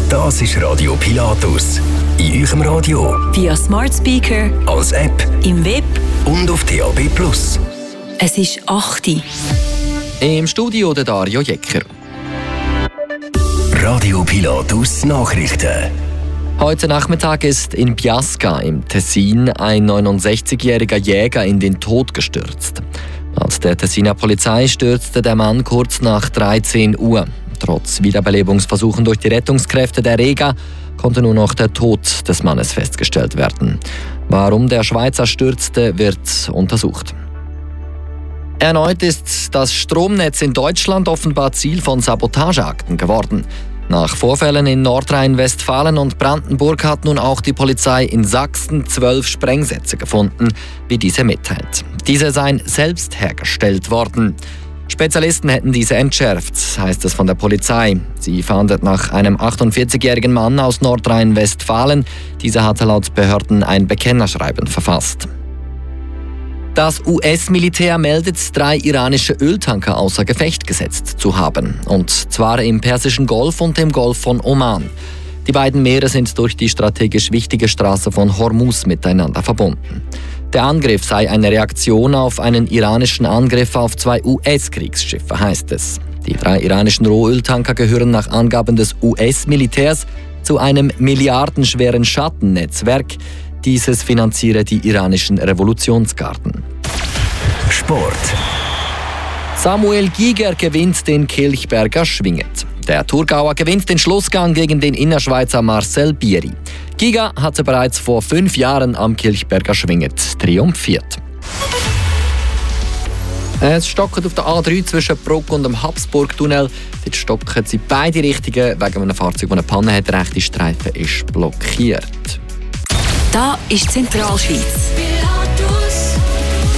Das ist Radio Pilatus. In eurem Radio, via Smart Speaker, als App im Web und auf DAB+. Es ist 8 Uhr. Im Studio der Dario Jecker. Radio Pilatus Nachrichten. Heute Nachmittag ist in Biasca im Tessin ein 69-jähriger Jäger in den Tod gestürzt. Laut der Tessiner Polizei stürzte der Mann kurz nach 13 Uhr. Trotz Wiederbelebungsversuchen durch die Rettungskräfte der Rega konnte nur noch der Tod des Mannes festgestellt werden. Warum der Schweizer stürzte, wird untersucht. Erneut ist das Stromnetz in Deutschland offenbar Ziel von Sabotageakten geworden. Nach Vorfällen in Nordrhein-Westfalen und Brandenburg hat nun auch die Polizei in Sachsen 12 Sprengsätze gefunden, wie diese mitteilt. Diese seien selbst hergestellt worden. Spezialisten hätten diese entschärft, heißt es von der Polizei. Sie fahndet nach einem 48-jährigen Mann aus Nordrhein-Westfalen. Dieser hatte laut Behörden ein Bekennerschreiben verfasst. Das US-Militär meldet 3 iranische Öltanker außer Gefecht gesetzt zu haben. Und zwar im Persischen Golf und im Golf von Oman. Die beiden Meere sind durch die strategisch wichtige Straße von Hormuz miteinander verbunden. Der Angriff sei eine Reaktion auf einen iranischen Angriff auf 2 US-Kriegsschiffe, heißt es. Die 3 iranischen Rohöltanker gehören nach Angaben des US-Militärs zu einem milliardenschweren Schattennetzwerk. Dieses finanziere die iranischen Revolutionsgarden. Sport. Samuel Giger gewinnt den Kilchberger Schwinget. Der Thurgauer gewinnt den Schlussgang gegen den Innerschweizer Marcel Bieri. Giger hatte bereits vor 5 Jahren am Kilchberger Schwinget triumphiert. Es stockt auf der A3 zwischen Bruck und dem Habsburg-Tunnel. Dort stocken sie beide Richtungen wegen einem Fahrzeug, das eine Panne hat. Der rechte Streifen ist blockiert. Da ist Zentralschweiz.